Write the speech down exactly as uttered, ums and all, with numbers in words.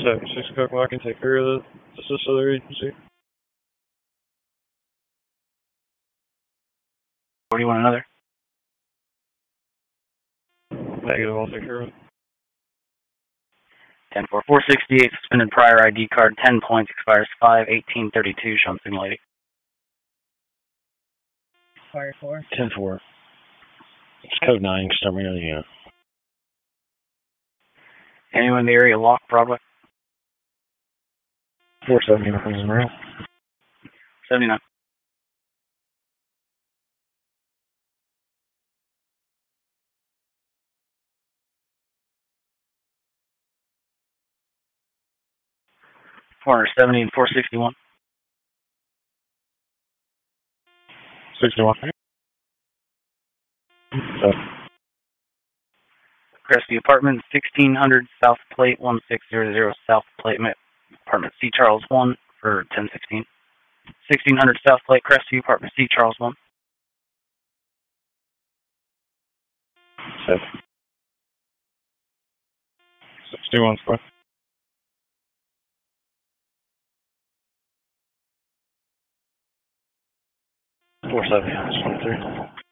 seventy-six o'clock, I can take care of the, this other agency. Or do you want another? Negative, I'll take care of it. ten four, four sixty-eight, suspended prior I D card, ten points, expires five eighteen thirty-two, shown signal lady. Fire four. ten four. It's code nine, start me another unit. Anyone in the area lock Broadway? four seventy-nine is in rail. seventy-nine. four seventy and four sixty-one. sixty-one. So, Crestview Apartment, sixteen hundred South Plate, one six zero zero South Plate, Apartment C Charles one for ten sixteen. sixteen hundred South Plate, Crestview Apartment C Charles one. set. sixty-one square. four seventy, twenty-three.